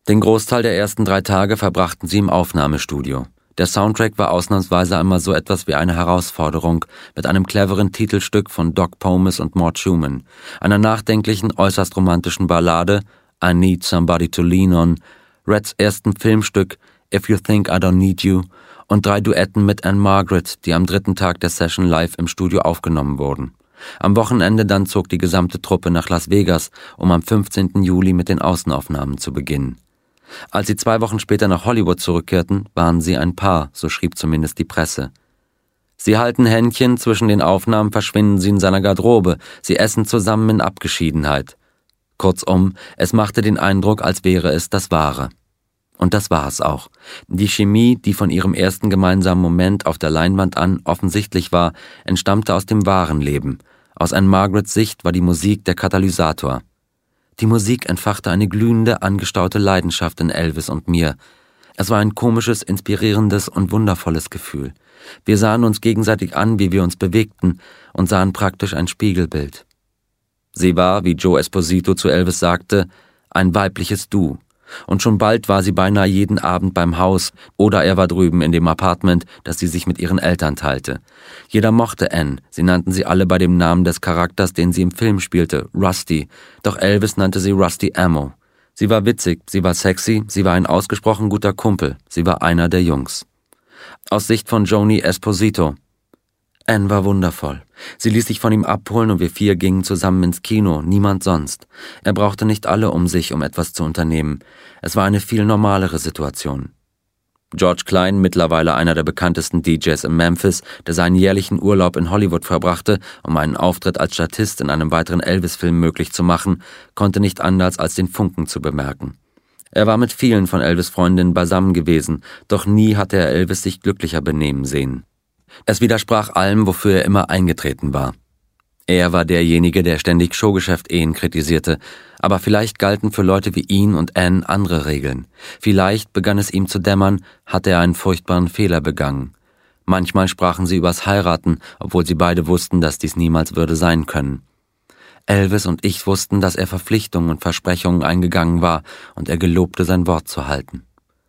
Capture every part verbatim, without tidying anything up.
Den Großteil der ersten drei Tage verbrachten sie im Aufnahmestudio. Der Soundtrack war ausnahmsweise einmal so etwas wie eine Herausforderung mit einem cleveren Titelstück von Doc Pomus und Mort Schumann, einer nachdenklichen, äußerst romantischen Ballade I Need Somebody to Lean On, Reds ersten Filmstück If You Think I Don't Need You und drei Duetten mit Anne Margaret, die am dritten Tag der Session live im Studio aufgenommen wurden. Am Wochenende dann zog die gesamte Truppe nach Las Vegas, um am fünfzehnten Juli mit den Außenaufnahmen zu beginnen. Als sie zwei Wochen später nach Hollywood zurückkehrten, waren sie ein Paar, so schrieb zumindest die Presse. Sie halten Händchen, zwischen den Aufnahmen verschwinden sie in seiner Garderobe, sie essen zusammen in Abgeschiedenheit. Kurzum, es machte den Eindruck, als wäre es das Wahre. Und das war es auch. Die Chemie, die von ihrem ersten gemeinsamen Moment auf der Leinwand an offensichtlich war, entstammte aus dem wahren Leben. Aus Anne Margarets Sicht war die Musik der Katalysator. Die Musik entfachte eine glühende, angestaute Leidenschaft in Elvis und mir. Es war ein komisches, inspirierendes und wundervolles Gefühl. Wir sahen uns gegenseitig an, wie wir uns bewegten, und sahen praktisch ein Spiegelbild. Sie war, wie Joe Esposito zu Elvis sagte, ein weibliches Du. Und schon bald war sie beinahe jeden Abend beim Haus oder er war drüben in dem Apartment, das sie sich mit ihren Eltern teilte. Jeder mochte Anne, sie nannten sie alle bei dem Namen des Charakters, den sie im Film spielte, Rusty, doch Elvis nannte sie Rusty Ammo. Sie war witzig, sie war sexy, sie war ein ausgesprochen guter Kumpel, sie war einer der Jungs. Aus Sicht von Joni Esposito: Anne war wundervoll. Sie ließ sich von ihm abholen und wir vier gingen zusammen ins Kino, niemand sonst. Er brauchte nicht alle um sich, um etwas zu unternehmen. Es war eine viel normalere Situation. George Klein, mittlerweile einer der bekanntesten D Js in Memphis, der seinen jährlichen Urlaub in Hollywood verbrachte, um einen Auftritt als Statist in einem weiteren Elvis-Film möglich zu machen, konnte nicht anders als den Funken zu bemerken. Er war mit vielen von Elvis' Freundinnen beisammen gewesen, doch nie hatte er Elvis sich glücklicher benehmen sehen. Es widersprach allem, wofür er immer eingetreten war. Er war derjenige, der ständig Showgeschäft-Ehen kritisierte, aber vielleicht galten für Leute wie ihn und Anne andere Regeln. Vielleicht, begann es ihm zu dämmern, hatte er einen furchtbaren Fehler begangen. Manchmal sprachen sie übers Heiraten, obwohl sie beide wussten, dass dies niemals würde sein können. Elvis und ich wussten, dass er Verpflichtungen und Versprechungen eingegangen war und er gelobte, sein Wort zu halten.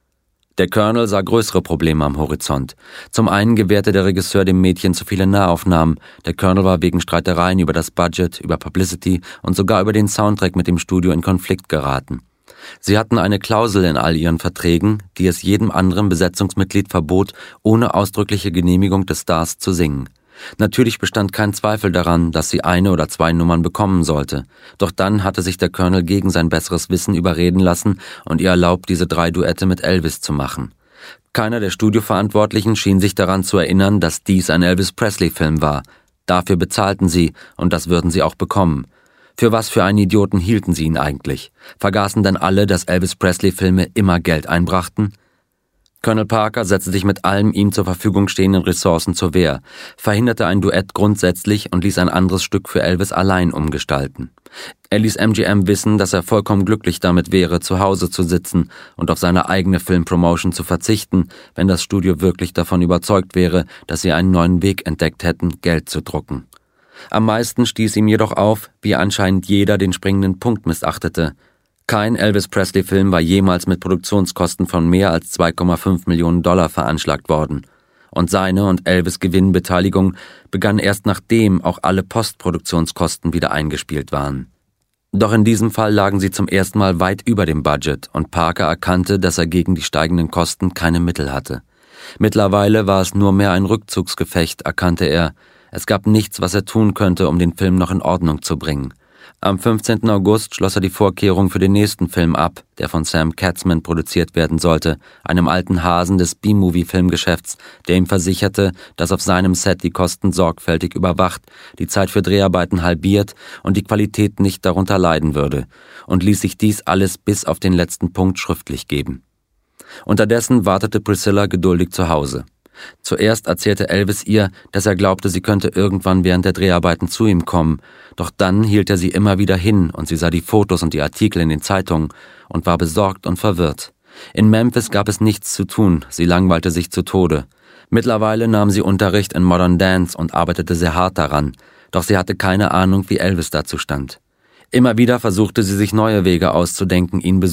Der Colonel sah größere Probleme am Horizont. Zum einen gewährte der Regisseur dem Mädchen zu viele Nahaufnahmen. Der Colonel war wegen Streitereien über das Budget, über Publicity und sogar über den Soundtrack mit dem Studio in Konflikt geraten. Sie hatten eine Klausel in all ihren Verträgen, die es jedem anderen Besetzungsmitglied verbot, ohne ausdrückliche Genehmigung des Stars zu singen. Natürlich bestand kein Zweifel daran, dass sie eine oder zwei Nummern bekommen sollte. Doch dann hatte sich der Colonel gegen sein besseres Wissen überreden lassen und ihr erlaubt, diese drei Duette mit Elvis zu machen. Keiner der Studioverantwortlichen schien sich daran zu erinnern, dass dies ein Elvis-Presley-Film war. Dafür bezahlten sie, und das würden sie auch bekommen. Für was für einen Idioten hielten sie ihn eigentlich? Vergaßen denn alle, dass Elvis-Presley-Filme immer Geld einbrachten? Colonel Parker setzte sich mit allen ihm zur Verfügung stehenden Ressourcen zur Wehr, verhinderte ein Duett grundsätzlich und ließ ein anderes Stück für Elvis allein umgestalten. Er ließ M G M wissen, dass er vollkommen glücklich damit wäre, zu Hause zu sitzen und auf seine eigene Filmpromotion zu verzichten, wenn das Studio wirklich davon überzeugt wäre, dass sie einen neuen Weg entdeckt hätten, Geld zu drucken. Am meisten stieß ihm jedoch auf, wie anscheinend jeder den springenden Punkt missachtete. Kein Elvis-Presley-Film war jemals mit Produktionskosten von mehr als zwei Komma fünf Millionen Dollar veranschlagt worden. Und seine und Elvis' Gewinnbeteiligung begann erst nachdem auch alle Postproduktionskosten wieder eingespielt waren. Doch in diesem Fall lagen sie zum ersten Mal weit über dem Budget und Parker erkannte, dass er gegen die steigenden Kosten keine Mittel hatte. Mittlerweile war es nur mehr ein Rückzugsgefecht, erkannte er. Es gab nichts, was er tun könnte, um den Film noch in Ordnung zu bringen. Am fünfzehnten August schloss er die Vorkehrungen für den nächsten Film ab, der von Sam Katzman produziert werden sollte, einem alten Hasen des B-Movie-Filmgeschäfts, der ihm versicherte, dass auf seinem Set die Kosten sorgfältig überwacht, die Zeit für Dreharbeiten halbiert und die Qualität nicht darunter leiden würde, und ließ sich dies alles bis auf den letzten Punkt schriftlich geben. Unterdessen wartete Priscilla geduldig zu Hause. Zuerst erzählte Elvis ihr, dass er glaubte, sie könnte irgendwann während der Dreharbeiten zu ihm kommen, doch dann hielt er sie immer wieder hin und sie sah die Fotos und die Artikel in den Zeitungen und war besorgt und verwirrt. In Memphis gab es nichts zu tun, sie langweilte sich zu Tode. Mittlerweile nahm sie Unterricht in Modern Dance und arbeitete sehr hart daran, doch sie hatte keine Ahnung, wie Elvis dazu stand. Immer wieder versuchte sie sich neue Wege auszudenken, ihn